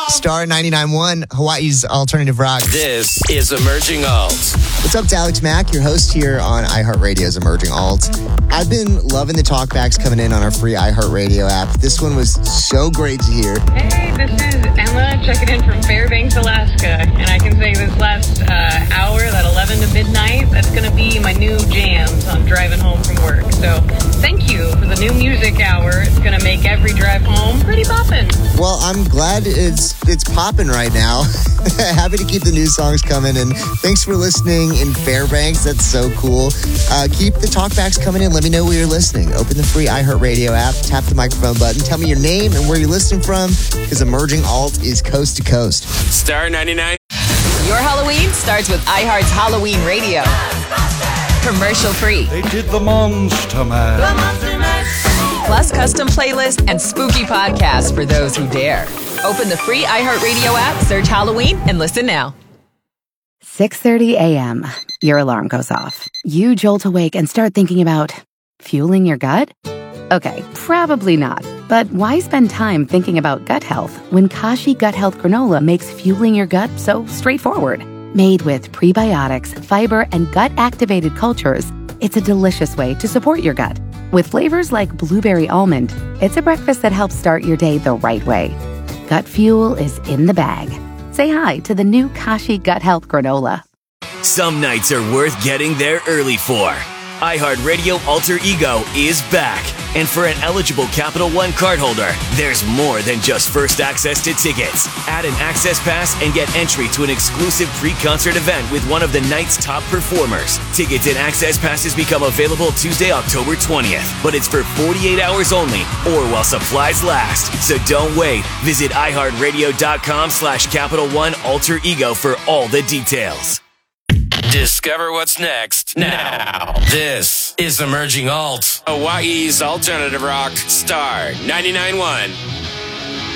Star 99.1, Hawaii's alternative rock. This is Emerging Alt. What's up, it's Alex Mack, your host here on iHeartRadio's Emerging Alt. I've been loving the talkbacks coming in on our free iHeartRadio app. This one was so great to hear. Hey, this is Emma checking in from Fairbanks, Alaska. And I can say this last hour, that 11 to midnight, that's going to be my new jams on driving home from work. So thank you for the new music hour. It's going to make every drive home pretty poppin'. Well, I'm glad it's popping right now. Happy to keep the new songs coming, and thanks for listening in Fairbanks. That's so cool. Keep the talkbacks coming in. Let me know where you're listening. Open the free iHeartRadio app, tap the microphone button, tell me your name and where you're listening from, because Emerging Alt is coast to coast. Star 99. Your Halloween starts with iHeart's Halloween Radio. Commercial free. They did the Monster Mash. Plus custom playlists and spooky podcasts for those who dare. Open the free iHeartRadio app, search Halloween, and listen now. 6:30 a.m. Your alarm goes off. You jolt awake and start thinking about fueling your gut? Okay, probably not. But why spend time thinking about gut health when Kashi Gut Health Granola makes fueling your gut so straightforward? Made with prebiotics, fiber, and gut-activated cultures, it's a delicious way to support your gut. With flavors like blueberry almond, it's a breakfast that helps start your day the right way. Gut fuel is in the bag. Say hi to the new Kashi Gut Health Granola. Some nights are worth getting there early for. iHeartRadio Alter Ego is back. And for an eligible Capital One cardholder, there's more than just first access to tickets. Add an access pass and get entry to an exclusive pre-concert event with one of the night's top performers. Tickets and access passes become available Tuesday, October 20th. But it's for 48 hours only or while supplies last. So don't wait. Visit iHeartRadio.com/Capital One Alter Ego for all the details. Discover what's next now. This is Emerging Alt, Hawaii's alternative rock. Star 99.1.